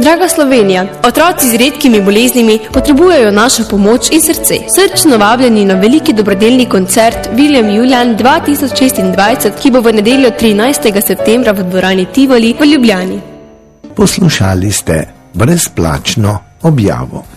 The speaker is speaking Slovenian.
Draga Slovenija, otroci z redkimi boleznimi potrebujejo našo pomoč in srce. Srčno vabljeni na veliki dobrodelni koncert William Julian 2026, ki bo v nedeljo 13. septembra v dvorani Tivoli v Ljubljani. Poslušali ste brezplačno objavo.